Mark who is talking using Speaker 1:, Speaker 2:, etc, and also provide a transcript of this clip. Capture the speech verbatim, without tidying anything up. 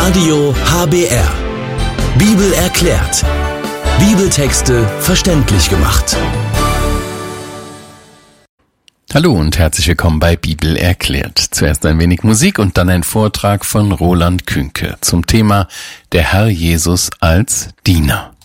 Speaker 1: Radio H B R. Bibel erklärt. Bibeltexte verständlich gemacht.
Speaker 2: Hallo und herzlich willkommen bei Bibel erklärt. Zuerst ein wenig Musik und dann ein Vortrag von Roland Künke zum Thema Der Herr Jesus als Diener.